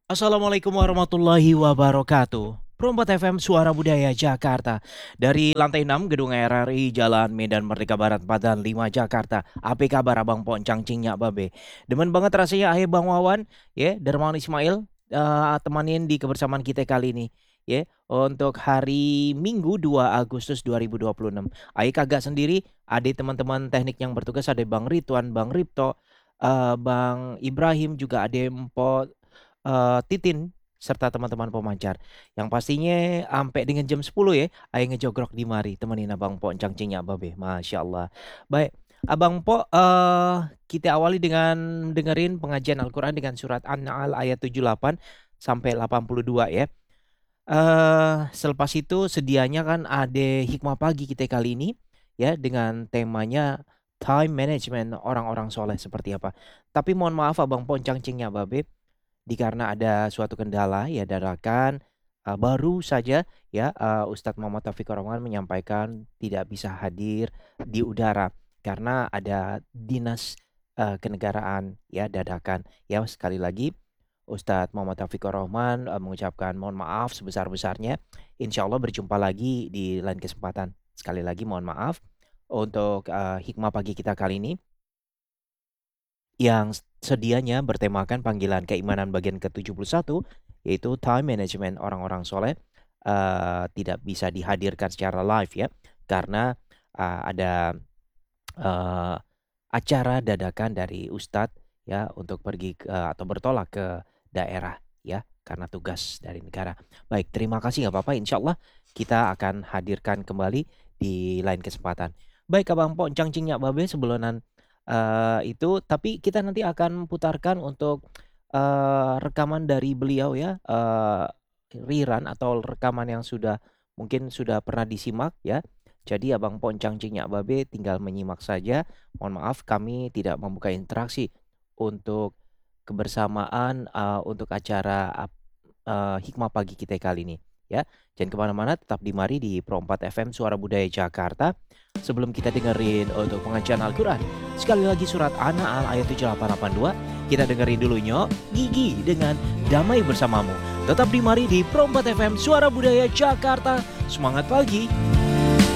Assalamualaikum warahmatullahi wabarakatuh. Perompat FM Suara Budaya Jakarta. Dari lantai 6 Gedung RRI Jalan Medan Merdeka Barat 45 Jakarta. Apa kabar Abang Poncang Cingnya Babe? Demen banget rasanya ahe Bang Wawan, ya, Darmawan Ismail temanin di kebersamaan kita kali ini. Ya, untuk hari Minggu 2 Agustus 2026. Ae kagak sendiri, ada teman-teman teknik yang bertugas, ada Bang Ridwan, Bang Ripto, Bang Ibrahim, juga ada Empo Titin serta teman-teman pemancar. Yang pastinya ampe dengan jam 10 ya, ayo ngejogrok di mari temenin Abang Po encang cinya babe. Masya Allah. Baik, Abang Po, kita awali dengan dengerin pengajian Al-Quran dengan surat An-Nahl ayat 78 sampai 82 ya. Selepas itu sedianya kan ada hikmah pagi kita kali ini ya dengan temanya time management orang-orang soleh seperti apa. Tapi mohon maaf Abang Po encang cinya babe, karena ada suatu kendala ya dadakan, baru saja ya, Ustadz Muhammad Taufikur Rahman menyampaikan tidak bisa hadir di udara karena ada dinas, kenegaraan ya dadakan. Ya sekali lagi Ustadz Muhammad Taufikur Rahman, mengucapkan mohon maaf sebesar-besarnya. Insya Allah berjumpa lagi di lain kesempatan. Sekali lagi mohon maaf untuk, hikmah pagi kita kali ini yang sedianya bertemakan panggilan keimanan bagian ke-71, yaitu time management orang-orang soleh, tidak bisa dihadirkan secara live ya, karena, ada, eee, acara dadakan dari ustadz ya untuk pergi atau bertolak ke daerah ya, karena tugas dari negara. Baik, terima kasih nggak apa-apa, insyaallah kita akan hadirkan kembali di lain kesempatan. Baik Abang Po, encang cingnya babe sebelenan itu tapi kita nanti akan putarkan untuk, rekaman dari beliau ya, rerun atau rekaman yang mungkin sudah pernah disimak ya. Jadi Abang Poncang Cingyak Babe tinggal menyimak saja. Mohon maaf kami tidak membuka interaksi untuk kebersamaan, untuk acara hikmah pagi kita kali ini ya. Jangan kemana-mana, tetap di mari di Pro 4 FM Suara Budaya Jakarta. Sebelum kita dengerin untuk pengajian Al-Quran, sekali lagi surat An-Nahl ayat 7882, kita dengerin dulu nyok Gigi dengan Damai Bersamamu. Tetap di mari di Pro 4 FM Suara Budaya Jakarta. Semangat pagi.